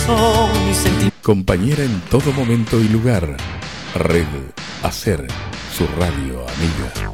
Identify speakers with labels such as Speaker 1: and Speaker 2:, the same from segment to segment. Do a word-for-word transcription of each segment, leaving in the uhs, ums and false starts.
Speaker 1: corazón, mis sentimientos.
Speaker 2: Compañera en todo momento y lugar. Red Hacer, su radio amiga.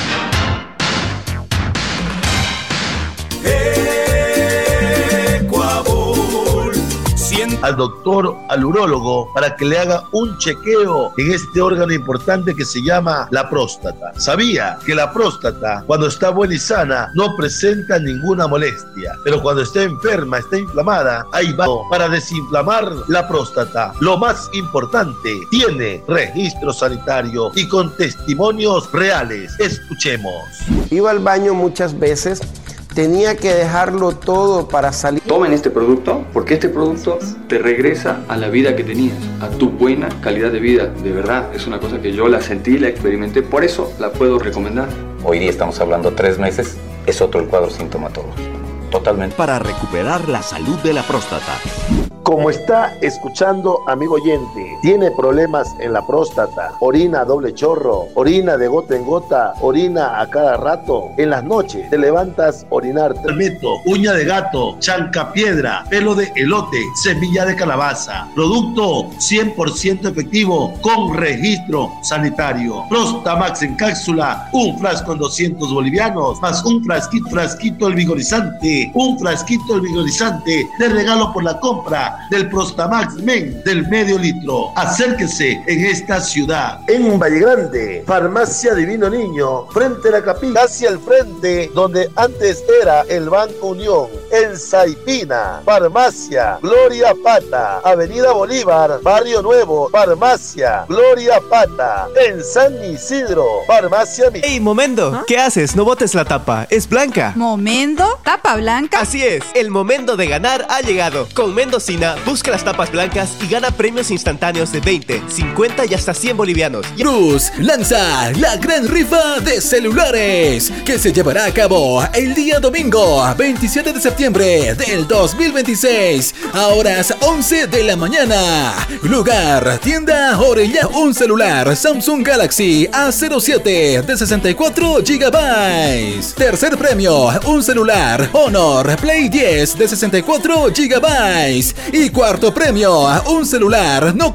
Speaker 3: Al doctor, al urólogo, para que le haga un chequeo en este órgano importante que se llama la próstata. Sabía que la próstata, cuando está buena y sana, no presenta ninguna molestia, pero cuando está enferma, está inflamada, ahí va para desinflamar la próstata. Lo más importante, tiene registro sanitario y con testimonios reales. Escuchemos.
Speaker 4: Iba al baño muchas veces. Tenía que dejarlo todo para salir.
Speaker 5: Tomen este producto porque este producto te regresa a la vida que tenías, a tu buena calidad de vida. De verdad, es una cosa que yo la sentí, la experimenté, por eso la puedo recomendar.
Speaker 6: Hoy día estamos hablando tres meses, es otro el cuadro sintomatológico. Totalmente.
Speaker 7: Para recuperar la salud de la próstata.
Speaker 3: Como está escuchando, amigo oyente, tiene problemas en la próstata, orina a doble chorro, orina de gota en gota, orina a cada rato, en las noches te levantas a orinar, te meto uña de gato, chancapiedra, pelo de elote, semilla de calabaza, producto cien por ciento efectivo con registro sanitario. Prostamax en cápsula, un frasco en doscientos bolivianos, más un frasquito, frasquito el vigorizante, un frasquito el vigorizante de regalo por la compra del Prostamax Men del medio litro. Acérquese en esta ciudad. En Valle Grande, Farmacia Divino Niño, frente a la capilla, hacia el frente donde antes era el Banco Unión. En Saipina, Farmacia Gloria Pata, Avenida Bolívar, Barrio Nuevo, Farmacia Gloria Pata. En San Isidro, Farmacia...
Speaker 8: ¡Ey, Momento! ¿Ah? ¿Qué haces? No botes la tapa, es blanca.
Speaker 9: ¿Momento? ¿Tapa blanca?
Speaker 8: Así es, el momento de ganar ha llegado. Con Mendocina, busca las tapas blancas y gana premios instantáneos de veinte, cincuenta y hasta cien bolivianos.
Speaker 10: Cruz lanza la gran rifa de celulares que se llevará a cabo el día domingo veintisiete de septiembre del dos mil veintiséis a horas once de la mañana. Lugar, tienda Orellana. Un celular Samsung Galaxy A cero siete de sesenta y cuatro gigabytes. Tercer premio, un celular Honor Play diez de sesenta y cuatro gigabytes. Y cuarto premio, un celular no